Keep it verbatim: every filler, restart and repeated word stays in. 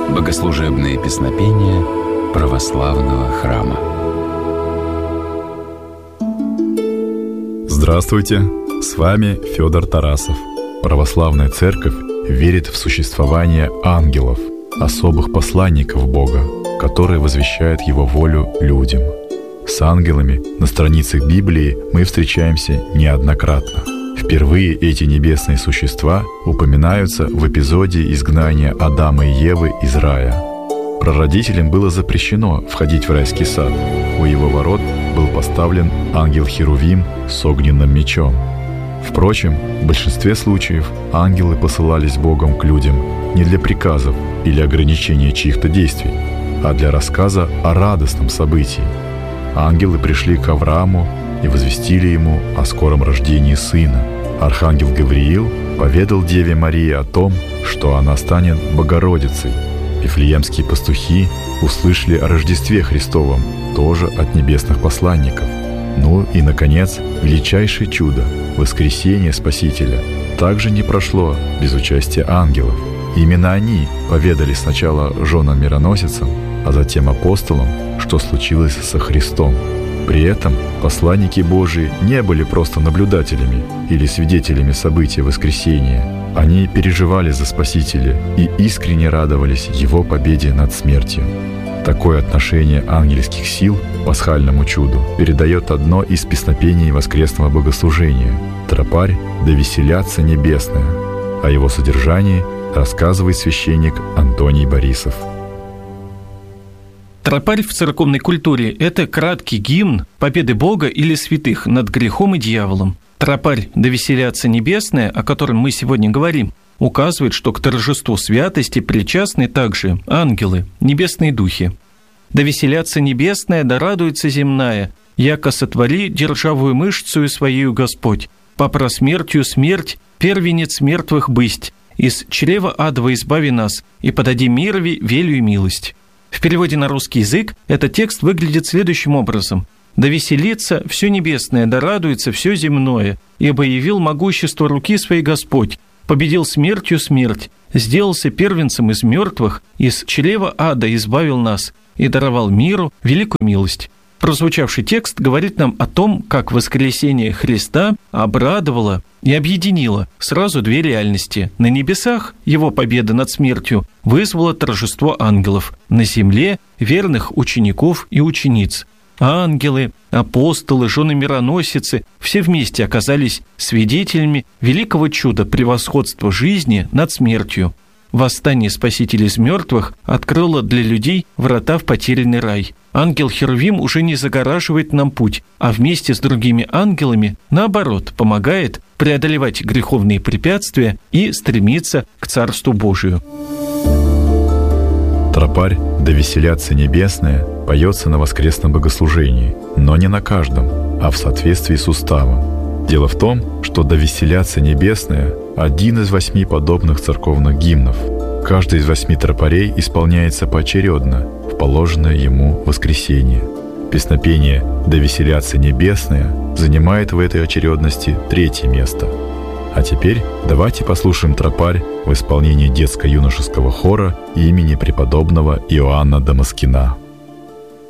Богослужебные песнопения православного храма. Здравствуйте! С вами Федор Тарасов. Православная Церковь верит в существование ангелов, особых посланников Бога, которые возвещают Его волю людям. С ангелами на страницах Библии мы встречаемся неоднократно. Впервые эти небесные существа упоминаются в эпизоде изгнания Адама и Евы из рая. Прародителям было запрещено входить в райский сад. У его ворот был поставлен ангел-херувим с огненным мечом. Впрочем, в большинстве случаев ангелы посылались Богом к людям не для приказов или ограничения чьих-то действий, а для рассказа о радостном событии. Ангелы пришли к Аврааму и возвестили ему о скором рождении сына. Архангел Гавриил поведал Деве Марии о том, что она станет Богородицей. Вифлеемские пастухи услышали о Рождестве Христовом, тоже от небесных посланников. Ну и, наконец, величайшее чудо – воскресение Спасителя – также не прошло без участия ангелов. Именно они поведали сначала женам-мироносицам, а затем апостолам, что случилось со Христом. При этом посланники Божии не были просто наблюдателями или свидетелями события воскресения. Они переживали за Спасителя и искренне радовались Его победе над смертью. Такое отношение ангельских сил к пасхальному чуду передает одно из песнопений воскресного богослужения «Тропарь да веселятся небесное». О его содержании рассказывает священник Антоний Борисов. Тропарь в церковной культуре – это краткий гимн победы Бога или святых над грехом и дьяволом. Тропарь «Да веселятся небесное», о котором мы сегодня говорим, указывает, что к торжеству святости причастны также ангелы, небесные духи. «Да веселятся небесное, да радуется земная, яко сотвори державую мышцу своею Господь, по просмертию смерть, первенец мертвых бысть, из чрева адова избави нас, и подади мирови велю и милость». В переводе на русский язык этот текст выглядит следующим образом. «Да веселится все небесное, да радуется все земное, ибо явил могущество руки своей Господь, победил смертью смерть, сделался первенцем из мертвых, из чрева ада избавил нас и даровал миру великую милость». Прозвучавший текст говорит нам о том, как воскресение Христа обрадовало и объединило сразу две реальности. На небесах его победа над смертью вызвала торжество ангелов, на земле – верных учеников и учениц. Ангелы, апостолы, жены-мироносицы – все вместе оказались свидетелями великого чуда превосходства жизни над смертью. Восстание Спасителя из мертвых открыло для людей врата в потерянный рай. Ангел Херувим уже не загораживает нам путь, а вместе с другими ангелами, наоборот, помогает преодолевать греховные препятствия и стремиться к Царству Божию. Тропарь «Да веселятся небесное» поется на воскресном богослужении, но не на каждом, а в соответствии с уставом. Дело в том, что «Да веселятся небесное» – один из восьми подобных церковных гимнов. Каждый из восьми тропарей исполняется поочередно в положенное ему воскресенье. Песнопение «Да веселятся небесное» занимает в этой очередности третье место. А теперь давайте послушаем тропарь в исполнении детско-юношеского хора имени преподобного Иоанна Дамаскина.